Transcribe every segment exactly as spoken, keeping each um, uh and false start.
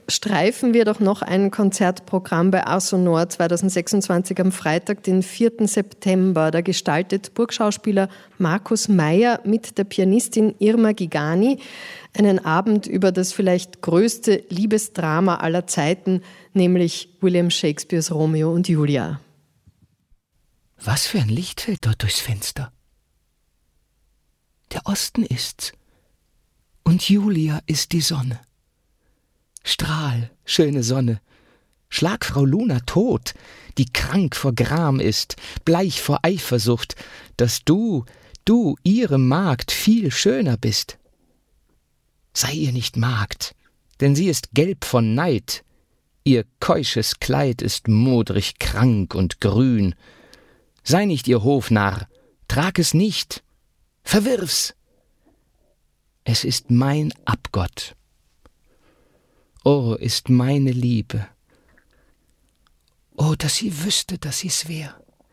streifen wir doch noch ein Konzertprogramm bei Ars Sonor zweitausendsechsundzwanzig am Freitag, den vierten September. Da gestaltet Burgschauspieler Markus Meier mit der Pianistin Irma Gigani einen Abend über das vielleicht größte Liebesdrama aller Zeiten, nämlich William Shakespeares Romeo und Julia. Was für ein Licht fällt dort durchs Fenster? Der Osten ist's. Und Julia ist die Sonne. Strahl, schöne Sonne. Schlag Frau Luna tot, die krank vor Gram ist, bleich vor Eifersucht, dass du, du, ihre Magd, viel schöner bist. Sei ihr nicht Magd, denn sie ist gelb von Neid. Ihr keusches Kleid ist modrig krank und grün. Sei nicht ihr Hofnarr, trag es nicht, verwirf's. Es ist mein Abgott. Oh, ist meine Liebe. Oh, dass sie wüsste, dass sie's wär.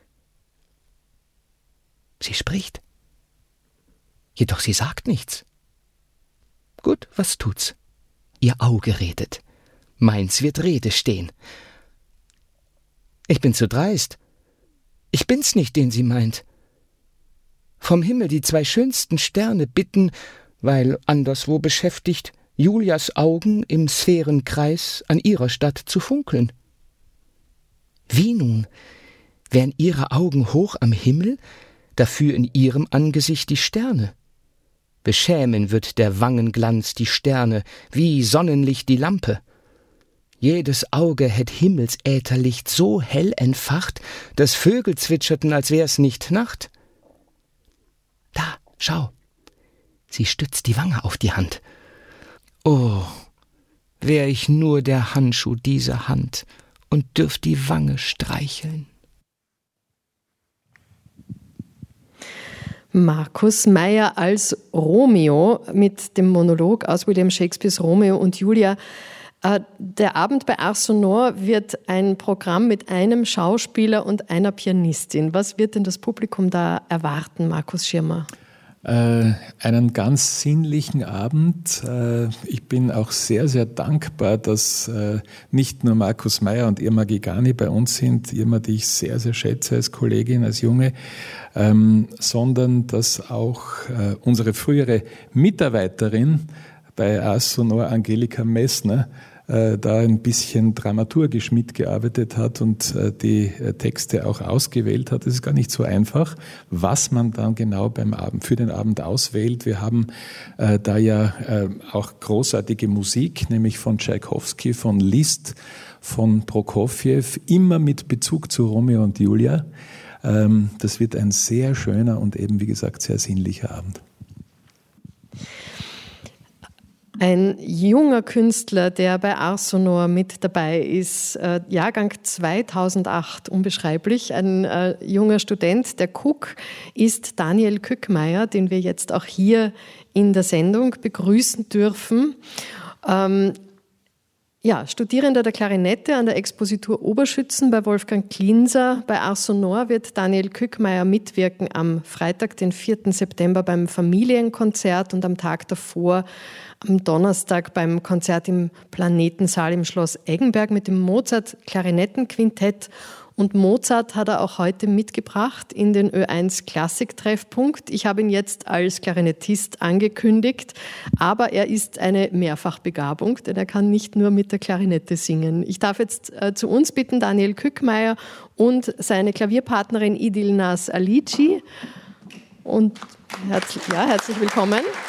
Sie spricht. Jedoch sie sagt nichts. Gut, was tut's? Ihr Auge redet. Meins wird Rede stehen. Ich bin zu dreist. Ich bin's nicht, den sie meint. Vom Himmel die zwei schönsten Sterne bitten, weil anderswo beschäftigt, Julias Augen im Sphärenkreis an ihrer Stadt zu funkeln. Wie nun, wären ihre Augen hoch am Himmel, dafür in ihrem Angesicht die Sterne? Beschämen wird der Wangenglanz die Sterne, wie Sonnenlicht die Lampe. Jedes Auge hätt Himmelsätherlicht so hell entfacht, dass Vögel zwitscherten, als wär's nicht Nacht. Da, schau, sie stützt die Wange auf die Hand. Oh, wär ich nur der Handschuh dieser Hand und dürft die Wange streicheln. Markus Meier als Romeo mit dem Monolog aus William Shakespeares Romeo und Julia. Der Abend bei Ars Sonor wird ein Programm mit einem Schauspieler und einer Pianistin. Was wird denn das Publikum da erwarten, Markus Schirmer? Äh, einen ganz sinnlichen Abend. Äh, ich bin auch sehr, sehr dankbar, dass äh, nicht nur Markus Meier und Irma Gigani bei uns sind, Irma, die ich sehr, sehr schätze als Kollegin, als Junge, ähm, sondern dass auch äh, unsere frühere Mitarbeiterin bei Ars Sonor, Angelika Messner, äh, da ein bisschen dramaturgisch mitgearbeitet hat und äh, die äh, Texte auch ausgewählt hat. Es ist gar nicht so einfach, was man dann genau beim Abend, für den Abend auswählt. Wir haben äh, da ja äh, auch großartige Musik, nämlich von Tschaikowski, von Liszt, von Prokofjew, immer mit Bezug zu Romeo und Julia. Ähm, das wird ein sehr schöner und eben, wie gesagt, sehr sinnlicher Abend. Ein junger Künstler, der bei Ars Sonor mit dabei ist, äh, Jahrgang zweitausendacht, unbeschreiblich. Ein äh, junger Student, der Cook, ist Daniel Kückmeier, den wir jetzt auch hier in der Sendung begrüßen dürfen. Ähm, ja, Studierender der Klarinette an der Expositur Oberschützen bei Wolfgang Klinser. Bei Ars Sonor wird Daniel Kückmeier mitwirken am Freitag, den vierten September beim Familienkonzert und am Tag davor am Donnerstag beim Konzert im Planetensaal im Schloss Eggenberg mit dem Mozart-Klarinettenquintett. Und Mozart hat er auch heute mitgebracht in den Ö eins Klassik-Treffpunkt. Ich habe ihn jetzt als Klarinettist angekündigt, aber er ist eine Mehrfachbegabung, denn er kann nicht nur mit der Klarinette singen. Ich darf jetzt äh, zu uns bitten Daniel Kückmeier und seine Klavierpartnerin Idilnaz Alici. Und herzlich, ja, herzlich willkommen.